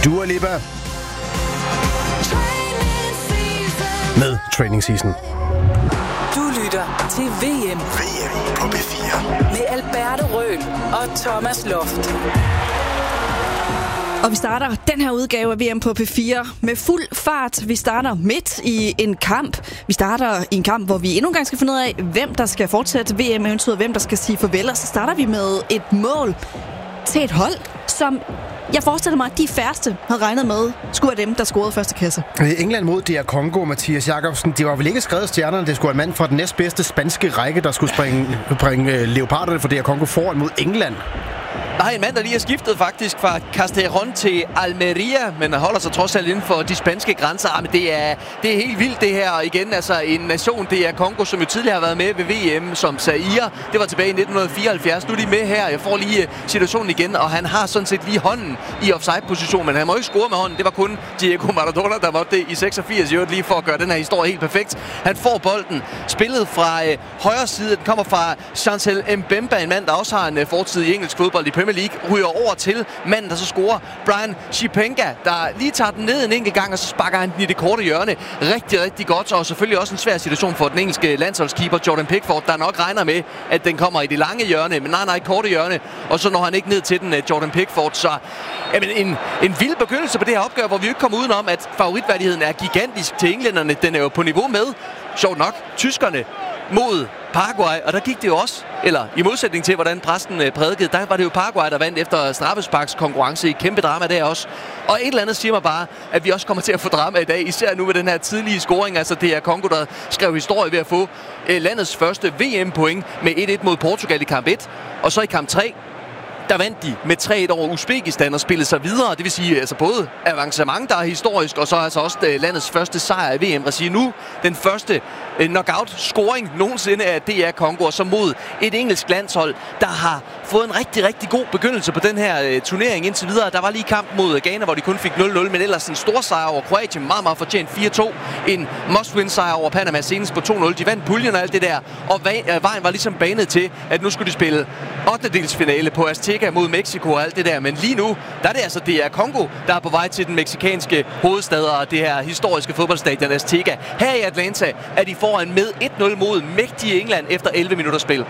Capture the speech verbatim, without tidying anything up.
Dua Lipa med Training Season. Du lytter til V M. V M på P fire. Med Alberto Røhl og Thomas Loft. Og vi starter den her udgave af V M på P fire med fuld fart. Vi starter midt i en kamp. Vi starter i en kamp, hvor vi endnu en gang skal finde ud af, hvem der skal fortsætte V M, eventuelt hvem der skal sige farvel. Og så starter vi med et mål til et hold, som jeg forestiller mig, at de færreste havde regnet med, skulle være dem, der scorede første kasse. England mod D R Congo, Mathias Jakobsen. Det var vel ikke skrevet stjernerne, det skulle være en mand fra den næstbedste spanske række, der skulle springe, bringe leoparderne for D R Congo foran mod England. Nej, en mand, der lige er skiftet faktisk fra Castellón til Almeria, men holder sig trods alt inden for de spanske grænser. Ah, men det er, det er helt vildt det her. Og igen, altså en nation, det er Congo, som jo tidligere har været med ved V M som Zaire. Det var tilbage i nitten fireoghalvfjerds. Nu er de med her. Jeg får lige situationen igen, og han har sådan set lige hånden i offside-position, men han må ikke score med hånden. Det var kun Diego Maradona, der måtte det i seksogfirs, i øvrigt lige for at gøre den her historie helt perfekt. Han får bolden spillet fra øh, højre side. Den kommer fra Chancel Mbemba, en mand, der også har en øh, fortid i engelsk fodbold i Premier League, ryger over til manden, der så scorer, Brian Chipenga, der lige tager den ned en enkelt gang, og så sparker han den i det korte hjørne. Rigtig, rigtig godt, og selvfølgelig også en svær situation for den engelske landsholdskeeper, Jordan Pickford, der nok regner med, at den kommer i det lange hjørne, men nej, nej, korte hjørne, og så når han ikke ned til den, Jordan Pickford, så jamen, en, en vild begyndelse på det her opgør, hvor vi ikke kommer udenom, at favoritværdigheden er gigantisk til englænderne. Den er jo på niveau med, sjovt nok, tyskerne mod Paraguay, og der gik det jo også, eller i modsætning til, hvordan præsten prædikede, der var det jo Paraguay, der vandt efter straffesparks konkurrence i kæmpe drama der også. Og et eller andet siger mig bare, at vi også kommer til at få drama i dag, især nu med den her tidlige scoring. Altså det er Congo, der skrev historie ved at få eh, landets første V M-point med et et mod Portugal i kamp et, og så i kamp tre, der vandt de med tre et over Uzbekistan og spillede sig videre. Det vil sige altså både avancement, der er historisk, og så altså også landets første sejr i V M-regi. Nu den første knockout-scoring nogensinde af D R Congo, og så mod et engelsk landshold, der har fået en rigtig, rigtig god begyndelse på den her uh, turnering indtil videre. Der var lige kamp mod Ghana, hvor de kun fik nul nul, men ellers en stor sejr over Kroatien, meget, meget fortjent fire to. En must-win-sejr over Panama senest på to nul. De vandt puljen og alt det der, og vejen var ligesom banet til, at nu skulle de spille ottendedelsfinale på Azteca mod Mexico og alt det der. Men lige nu, der er det altså D R Congo, der er på vej til den mexikanske hovedstad og det her historiske fodboldstadion Azteca. Her i Atlanta er de foran med et nul mod mægtige England efter elleve minutter spil.